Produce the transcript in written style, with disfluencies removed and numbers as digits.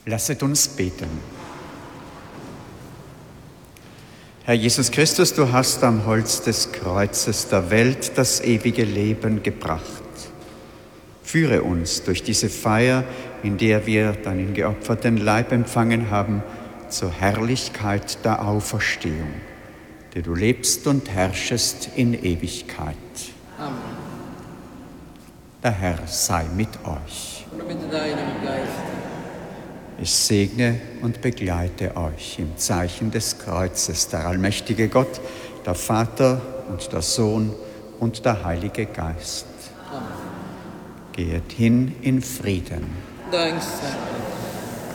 Lasset uns beten. Herr Jesus Christus, du hast am Holz des Kreuzes der Welt das ewige Leben gebracht. Führe uns durch diese Feier, in der wir deinen geopferten Leib empfangen haben, zur Herrlichkeit der Auferstehung, der du lebst und herrschest in Ewigkeit. Amen. Der Herr sei mit euch. Und mit deinem Geist. Ich segne und begleite euch im Zeichen des Kreuzes, der allmächtige Gott, der Vater und der Sohn und der Heilige Geist. Amen. Geht hin in Frieden. Dank sei